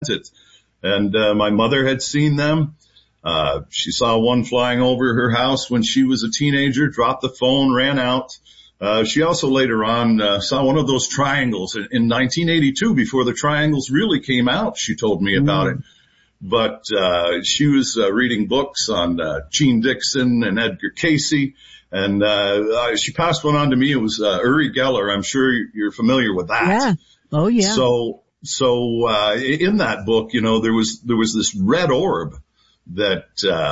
it. And my mother had seen them. She saw one flying over her house when she was a teenager, dropped the phone, ran out. She also later on saw one of those triangles in 1982 before the triangles really came out. She told me about it. But she was reading books on Gene Dixon and Edgar Cayce. And she passed one on to me. It was Uri Geller. I'm sure you're familiar with that. Yeah. Oh, yeah. So in that book, there was this red orb that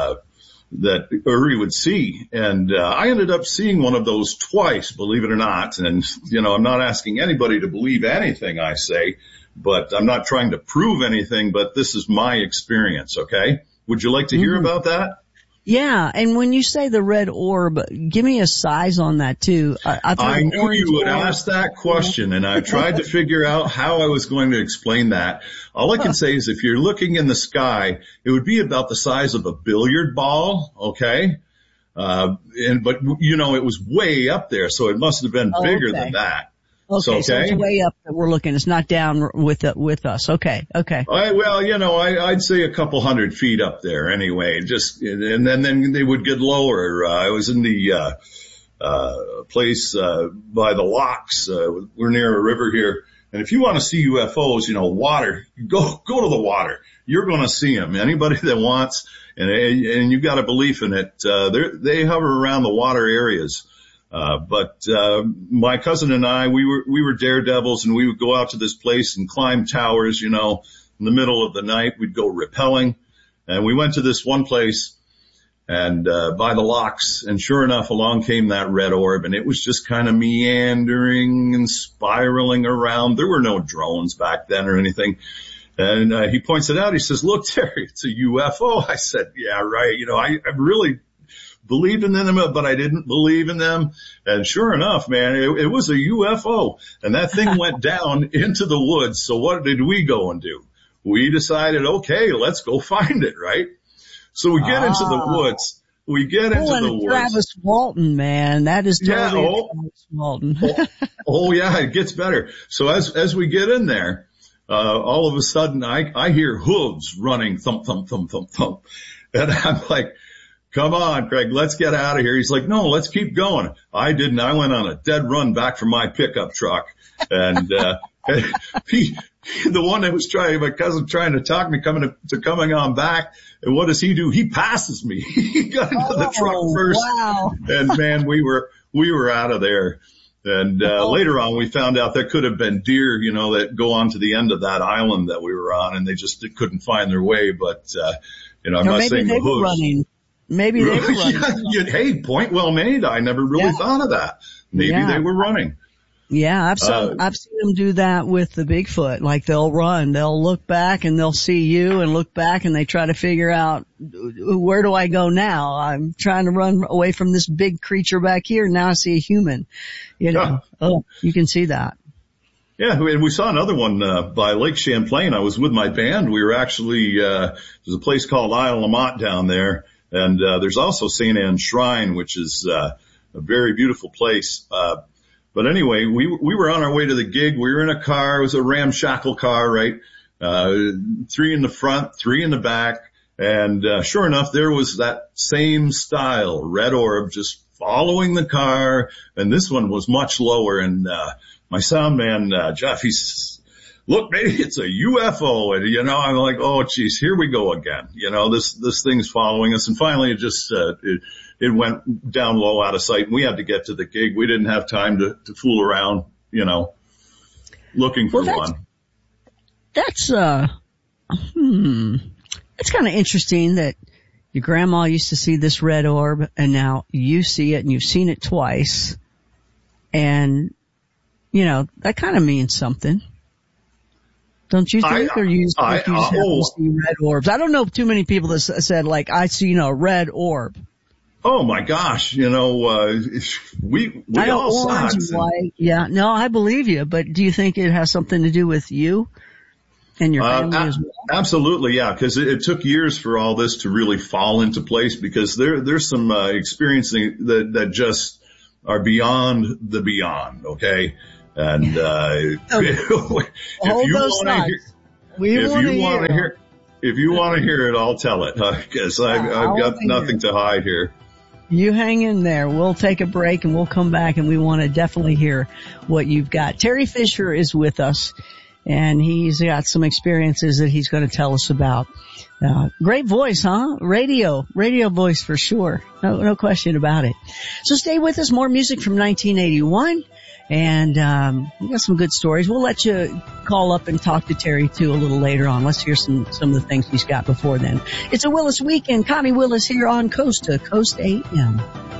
Uri would see. And I ended up seeing one of those twice, believe it or not. And, I'm not asking anybody to believe anything I say, but I'm not trying to prove anything, but this is my experience, okay? Would you like to hear about that? Yeah, and when you say the red orb, give me a size on that too. I knew you would ask that question, and I tried to figure out how I was going to explain that. All I can say is if you're looking in the sky, it would be about the size of a billiard ball, okay? But it was way up there, so it must have been bigger than that. Okay, so it's way up that we're looking. It's not down with us. Okay. I'd say a couple 100 feet up there anyway. And then they would get lower. I was in the place by the locks. We're near a river here, and if you want to see UFOs, water, go to the water. You're going to see them. Anybody that wants, and you've got a belief in it, they hover around the water areas. But my cousin and I, we were daredevils, and we would go out to this place and climb towers, in the middle of the night. We'd go rappelling, and we went to this one place and by the locks, and sure enough, along came that red orb, and it was just kind of meandering and spiraling around. There were no drones back then or anything. And he points it out. He says, "Look, Terry, it's a UFO." I said, "Yeah, right. I really believed in them, but I didn't believe in them." And sure enough, man, it was a UFO, and that thing went down into the woods. So what did we go and do? We decided, okay, let's go find it, right? So we get into the woods. Travis Walton, man, that is totally Travis Walton. Yeah, it gets better. So as we get in there, all of a sudden I hear hooves running, thump, thump, thump, thump, thump. And I'm like, "Come on, Craig, let's get out of here." He's like, "No, let's keep going." I didn't. I went on a dead run back from my pickup truck. And, the one that was my cousin trying to talk me coming on back. And what does he do? He passes me. He got into the truck first. Wow. And man, we were out of there. And, later on we found out there could have been deer, that go on to the end of that island that we were on, and they just couldn't find their way. But, I'm not saying the hooves. Running. Maybe they were running. Hey, point well made. I never really thought of that. Maybe they were running. Yeah, I've seen them do that with the Bigfoot. Like they'll run, they'll look back and they'll see you and look back and they try to figure out, where do I go now? I'm trying to run away from this big creature back here. Now I see a human. Oh, you can see that. Yeah, and we saw another one by Lake Champlain. I was with my band. We were actually there's a place called Isle La Motte down there. And there's also St. Anne's Shrine, which is a very beautiful place. But anyway, we were on our way to the gig. We were in a car. It was a ramshackle car, right? 3 in the front, 3 in the back. And sure enough, there was that same style, red orb, just following the car. And this one was much lower. And my sound man, Jeff, he's, "Look, maybe it's a UFO." And, I'm like, oh, geez, here we go again. This thing's following us. And finally, it just, it went down low out of sight. And we had to get to the gig. We didn't have time to fool around, looking for one. That's kind of interesting that your grandma used to see this red orb and now you see it and you've seen it twice. And, that kind of means something. Don't you think? Or you just have to see red orbs? I don't know too many people that said, like, I see, a red orb. Oh my gosh, we all saw it. White. Yeah, no, I believe you, but do you think it has something to do with you and your family as well? Absolutely, yeah, because it took years for all this to really fall into place, because there's some experiencing that just are beyond the beyond, okay? And if you want to hear, If you want to hear it, I'll tell it, because I've got nothing to hide here. You hang in there. We'll take a break and we'll come back, and we want to definitely hear what you've got. Terry Fisher is with us, and he's got some experiences that he's going to tell us about. Great voice, huh? Radio voice for sure. No question about it. So stay with us. More music from 1981. And we got some good stories. We'll let you call up and talk to Terry too a little later on. Let's hear some of the things he's got before then. It's a Willis Weekend. Connie Willis here on Coast to Coast AM.